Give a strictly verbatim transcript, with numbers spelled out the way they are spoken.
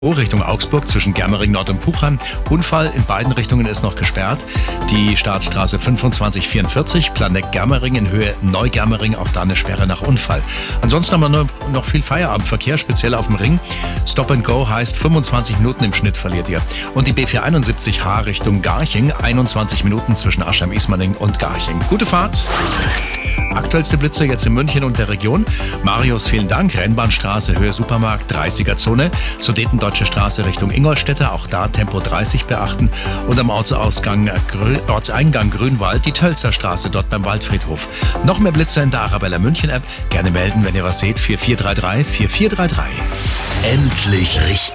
Richtung Augsburg zwischen Germering Nord und Puchheim. Unfall in beiden Richtungen ist noch gesperrt. Die Startstraße fünfundzwanzig vierundvierzig, Planegg-Germering in Höhe Neugermering, auch da eine Sperre nach Unfall. Ansonsten haben wir noch viel Feierabendverkehr, speziell auf dem Ring. Stop and Go heißt fünfundzwanzig Minuten im Schnitt verliert ihr. Und die B vierhunderteinundsiebzig H Richtung Garching, einundzwanzig Minuten zwischen Aschheim-Ismaning und Garching. Gute Fahrt! Aktuellste Blitze jetzt in München und der Region. Marius, vielen Dank. Rennbahnstraße, Höhe Supermarkt, dreißiger-Zone. Sudetendeutsche Straße Richtung Ingolstädte, auch da Tempo dreißig beachten. Und am Ortsausgang, Ortseingang Grünwald, die Tölzer Straße, dort beim Waldfriedhof. Noch mehr Blitze in der Arabella München App. Gerne melden, wenn ihr was seht. vier vier drei drei vier vier drei drei. Endlich richtig.